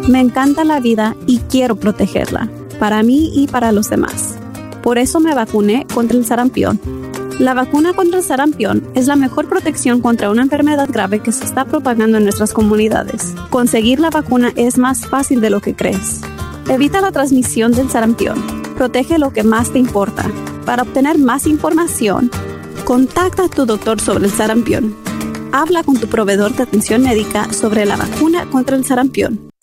Me encanta la vida y quiero protegerla, para mí y para los demás. Por eso me vacuné contra el sarampión. La vacuna contra el sarampión es la mejor protección contra una enfermedad grave que se está propagando en nuestras comunidades. Conseguir la vacuna es más fácil de lo que crees. Evita la transmisión del sarampión. Protege lo que más te importa. Para obtener más información, contacta a tu doctor sobre el sarampión. Habla con tu proveedor de atención médica sobre la vacuna contra el sarampión.